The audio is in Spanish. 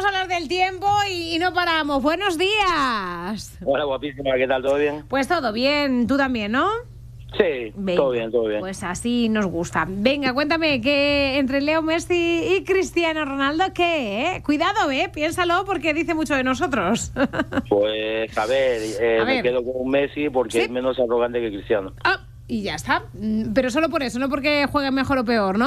a hablar del tiempo y no paramos. Buenos días. Hola, guapísima, ¿qué tal? ¿Todo bien? Pues todo bien, tú también, ¿no? Sí, Venga, todo bien, todo bien. Pues así nos gusta. Venga, cuéntame, que entre Leo Messi y Cristiano Ronaldo, ¿qué? Cuidado, piénsalo porque dice mucho de nosotros. Pues, a ver, A me ver. quedo con Messi porque ¿Sí? es menos arrogante que Cristiano. Y ya está. Pero solo por eso, no porque juegue mejor o peor, ¿no?